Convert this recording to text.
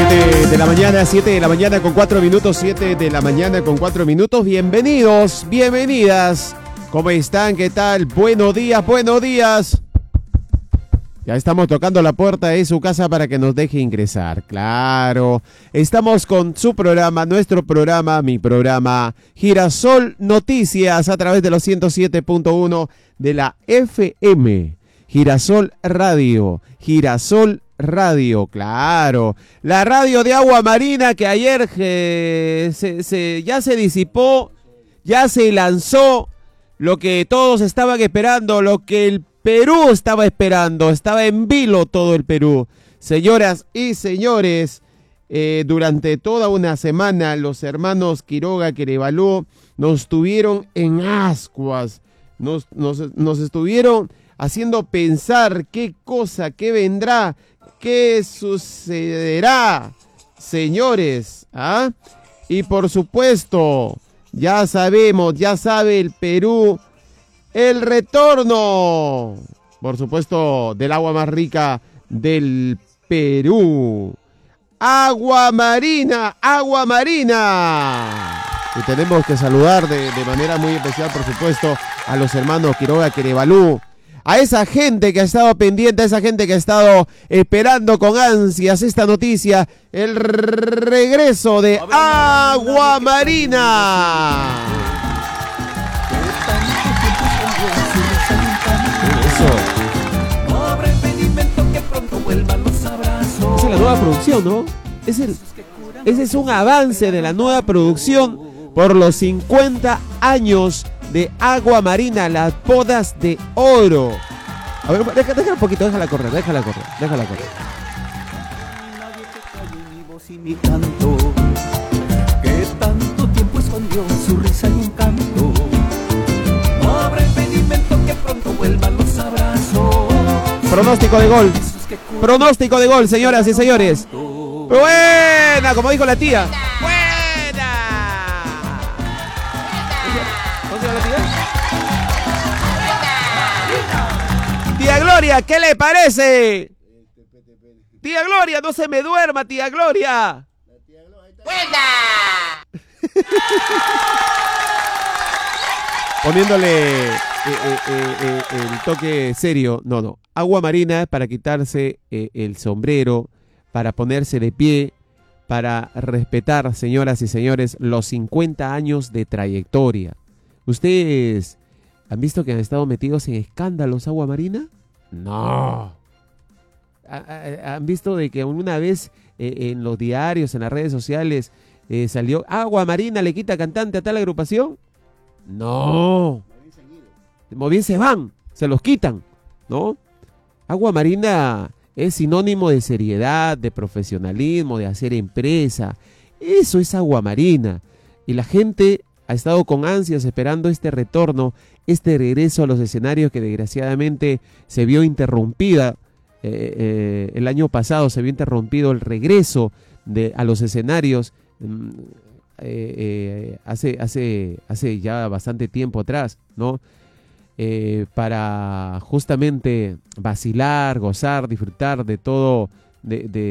7 de la mañana, 7 de la mañana con 4 minutos, 7 de la mañana con 4 minutos. Bienvenidos, bienvenidas. ¿Cómo están? ¿Qué tal? Buenos días, buenos días. Ya estamos tocando la puerta de su casa para que nos deje ingresar. Claro, estamos con su programa, nuestro programa, mi programa, Girasol Noticias, a través de los 107.1 de la FM. Girasol Radio, Girasol Radio, claro. La radio de Agua Marina que ayer ya se disipó, ya se lanzó lo que todos estaban esperando, lo que el Perú estaba esperando, estaba en vilo todo el Perú. Señoras y señores, durante toda una semana los hermanos Quiroga, Querevalú nos tuvieron en ascuas, nos estuvieron haciendo pensar qué cosa, qué vendrá, qué sucederá, señores, ¿ah? Y por supuesto, ya sabemos, ya sabe el Perú, el retorno, por supuesto, del agua más rica del Perú. Agua Marina, Agua Marina. Y tenemos que saludar de manera muy especial, por supuesto, a los hermanos Quiroga, Querevalú, a esa gente que ha estado pendiente, a esa gente que ha estado esperando con ansias esta noticia, el regreso de Agua Marina. Esa es la nueva producción, ¿no? Ese es un avance de la nueva producción por los 50 años de Agua Marina, las bodas de oro. A ver, déjala un poquito, déjala correr. Que tanto tiempo escondió su risa y encanto. No habrá impedimento que pronto vuelvan los abrazos. Pronóstico de gol, señoras y señores. Buena, como dijo la tía. Buena. ¿Cómo se llama la tía? Tía Gloria, ¿qué le parece? Tía Gloria, no se me duerma, tía Gloria. ¡Buena! Poniéndole el toque serio. No. Agua Marina para quitarse el sombrero, para ponerse de pie, para respetar, señoras y señores, los 50 años de trayectoria. ¿Ustedes han visto que han estado metidos en escándalos Agua Marina? No. ¿Han visto de que una vez en los diarios, en las redes sociales, salió Agua Marina le quita cantante a tal agrupación? No. Muy bien se van, se los quitan, ¿no? Agua Marina es sinónimo de seriedad, de profesionalismo, de hacer empresa. Eso es Agua Marina. Y la gente ha estado con ansias esperando este retorno, este regreso a los escenarios que desgraciadamente se vio interrumpida. El año pasado se vio interrumpido el regreso a los escenarios hace ya bastante tiempo atrás, ¿no? Para justamente vacilar, gozar, disfrutar de todo, de